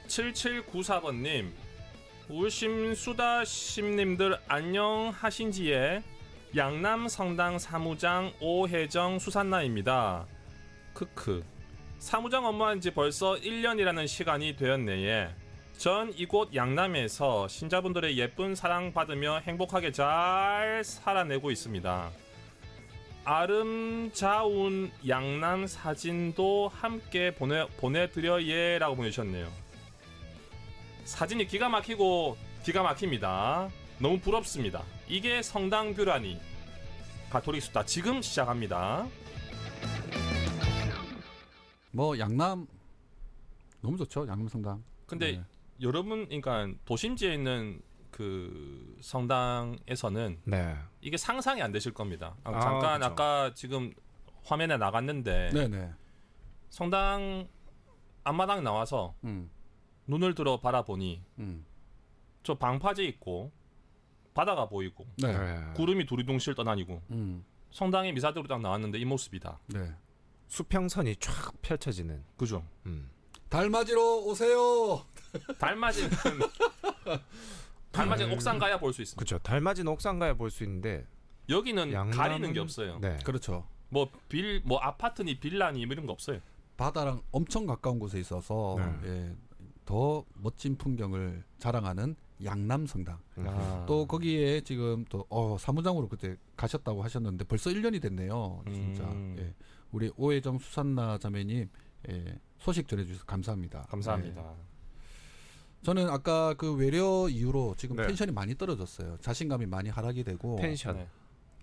7794번님, 울심수다심님들 안녕하신지에 양남성당 사무장 오혜정 수산나입니다. 크크. 사무장 업무한 지 벌써 1년이라는 시간이 되었네요. 전 이곳 양남에서 신자분들의 예쁜 사랑받으며 행복하게 잘 살아내고 있습니다. 아름다운 양남 사진도 함께 보내드려 라고 보내주셨네요. 사진이 기가 막히고 기가 막힙니다. 너무 부럽습니다. 이게 성당뷰라니. 가톨릭 수다 지금 시작합니다. 뭐 양남 너무 좋죠. 양남 성당. 근데 네. 여러분, 그러니까 도심지에 있는 그 성당에서는 네. 이게 상상이 안 되실 겁니다. 잠깐 그쵸. 아까 지금 화면에 나갔는데 네네. 성당 앞마당 나와서 눈을 들어 바라보니 저 방파제 있고 바다가 보이고 네. 구름이 두리둥실 떠다니고 성당에 미사대로 딱 나왔는데 이 모습이다. 네. 수평선이 쫙 펼쳐지는. 그죠? 달 맞으러 오세요. 달맞이는 옥상 가야 볼 수 있습니다. 그렇죠. 달맞이는 옥상 가야 볼 수 있는데 여기는 양남은- 가리는 게 없어요. 네. 그렇죠. 뭐 아파트니 빌라니 이런 거 없어요. 바다랑 엄청 가까운 곳에 있어서 예, 더 멋진 풍경을 자랑하는 양남 성당. 또 거기에 지금 또 사무장으로 그때 가셨다고 하셨는데 벌써 1년이 됐네요. 진짜. 예. 우리 오혜정 수산나 자매님 예, 소식 전해주셔서 감사합니다. 감사합니다. 예. 저는 아까 그 외려 이후로 지금 네. 텐션이 많이 떨어졌어요. 자신감이 많이 하락이 되고. 텐션. 네.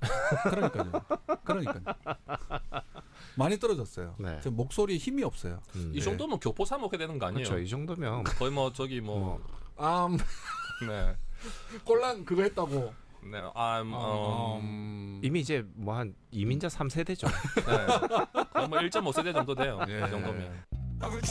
그러니까요. 많이 떨어졌어요. 네. 지금 목소리에 힘이 없어요. 이 정도면 교포 사 먹게 되는 거 아니에요? 그렇죠. 이 정도면 거의 뭐 저기 뭐 네. 꼴랑 그거 했다고. 네. 이미 이제 뭐 한 이민자 3세대죠. 네. 거의 뭐 1.5세대 정도 돼요. 예. 그 정도면.